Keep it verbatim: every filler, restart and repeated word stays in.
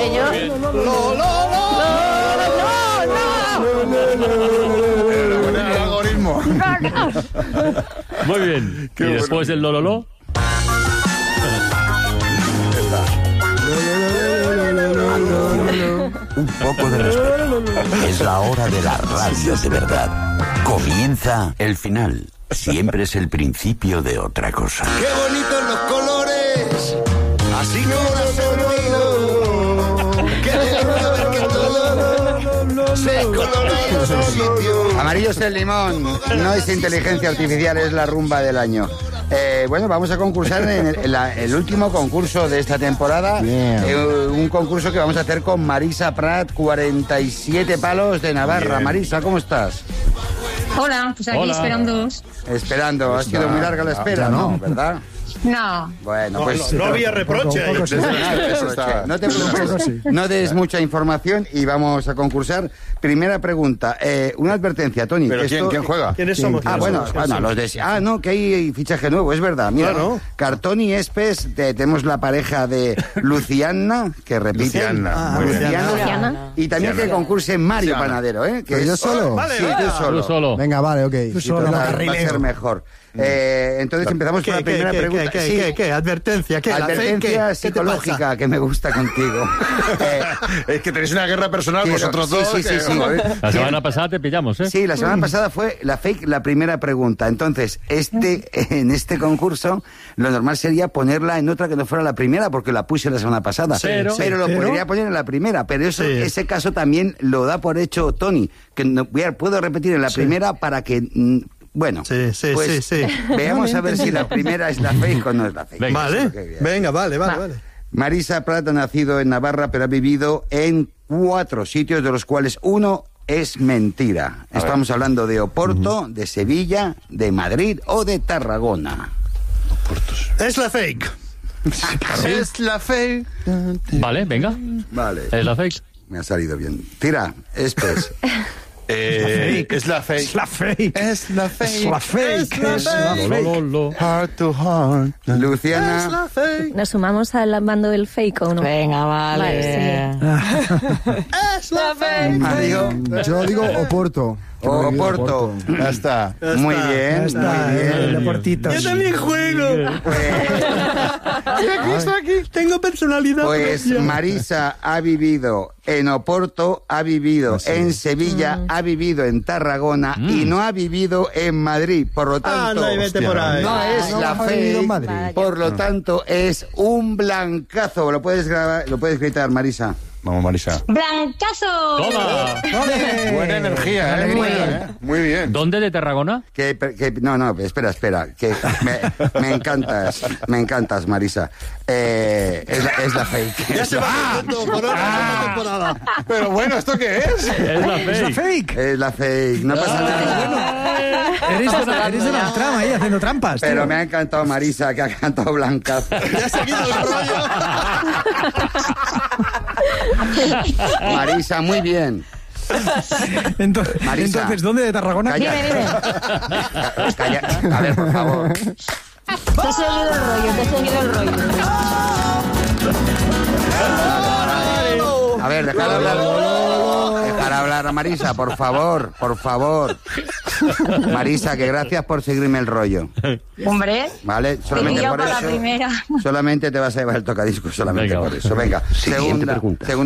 señor. ¡Lo, lo, lo! Buen algoritmo. Muy bien. Qué y bueno. después del lololó. Un poco de respeto. Es la hora de la radio de verdad. Comienza el final. Siempre es el principio de otra cosa. ¡Qué bonitos los colores! Así como sentido. ¡Qué bonito ver que todo se colora en su sitio! Amarillo es el limón, no es inteligencia artificial, es la rumba del año. Eh, bueno, vamos a concursar en el, en la- el último concurso de esta temporada. Eh, un concurso que vamos a hacer con Marisa Prat, cuarenta y siete palos de Navarra. Bien. Marisa, ¿cómo estás? Hola, pues aquí Hola. esperándoos. Esperando, ha sido muy larga la espera, ¿no? ¿Verdad? No, Bueno, No, pues... no, no había reproche ahí. Eso está- No te preocupes, no des mucha información y vamos a concursar. Primera pregunta, eh, una advertencia, Tony. ¿Pero quién, esto- quién juega? ¿Quiénes somos? Ah, ¿Quiénes bueno, somos? bueno, los de... Ah, no, que hay fichaje nuevo, es verdad. Mira, Claro. Cartón y Espes, te- tenemos la pareja de Luciana, que repite. Luciana, Ah, muy bien. Luciana. Luciana. Y también Luciana. que concurse Mario Luciana. Panadero, ¿eh? Que ¿Pero yo es- solo? Vale, Sí, vale. tú solo. Tú solo. Venga, vale, ok. Sí, pero va, va a ser mejor. Eh, entonces empezamos ¿Qué, con la qué, primera qué, pregunta. qué, Sí. qué, qué? Advertencia, ¿qué? ¿La Advertencia fe? ¿Qué? ¿Qué te psicológica pasa? que me gusta contigo. Eh, Es que tenéis una guerra personal quiero- vosotros sí, dos. sí, sí, que- sí. La semana pasada te pillamos, ¿eh? Sí, la semana pasada fue la fake, la primera pregunta. Entonces, este, en este concurso, lo normal sería ponerla en otra que no fuera la primera, porque la puse la semana pasada. Sí, pero- pero lo pero- podría poner en la primera. Pero eso, Sí. ese caso también lo da por hecho Tony, que no, voy a- puedo repetir en la primera para que... mm, Bueno, Sí, sí, pues sí, sí. veamos a ver si la primera es la fake o no es la fake. Venga. Vale, Qué bien. venga, vale, vale, Va. vale. Marisa Prat ha nacido en Navarra, pero ha vivido en cuatro sitios, de los cuales uno es mentira. A Estamos hablando de Oporto, de Sevilla, de Madrid o de Tarragona. Es la fake. Es la fe. Vale, venga. Vale, Es la fake. me ha salido bien. Tira, Espes. Eh, es la fe. Es la fake. Es la fe. Es la fake. Es la Lo, fake. lo, lo. Heart to heart. Es Luciana, la fake. ¿Nos sumamos al bando del fake o no? Venga, vale. Vale, Es la fake. Mario, Yo digo Oporto. o Oporto. Ya está. Ya Muy está. bien, Ya está, muy bien. el Oportito. Yo también juego. Pues, Aquí está aquí. Tengo personalidad. Pues propia. Marisa ha vivido en Oporto, ha vivido en Sevilla, ha vivido en Tarragona y no ha vivido en Madrid. Por lo tanto, Anda y vete por ahí. no es no la ha vivido en fe. Madrid. Por lo tanto, es un blancazo. Lo puedes grabar, lo puedes gritar, Marisa. Vamos, Marisa. ¡Blancazo! Toma. Buena energía, ¿eh? Muy bien. Muy bien. ¿Dónde de Tarragona? Que, que- no, no, espera, espera. Que me, me encantas, me encantas, Marisa. Eh, es, la, es la fake. Ya se va perdiendo por otra segunda temporada. Pero bueno, ¿esto qué es? Es la Es la fake. fake. Es la fake. No pasa nada. Eres de la, eres de la trama ahí haciendo trampas. tío. Pero me ha encantado Marisa, que ha cantado blancazo. Ya ha seguido el rollo. Marisa, muy bien. Entonces, Marisa. entonces, ¿dónde de Tarragona? Calla. Dime, dime. Calla. A ver, por favor. Te he seguido el rollo, te he seguido el rollo. A ver, dejar hablar. Dejar hablar a Marisa, por favor, por favor. Marisa, que gracias por seguirme el rollo. Hombre, ¿Vale? Solamente pillado por por la eso. primera. Solamente te vas a llevar el tocadiscos, solamente Venga, por eso. Venga, Siguiente segunda, pregunta. segunda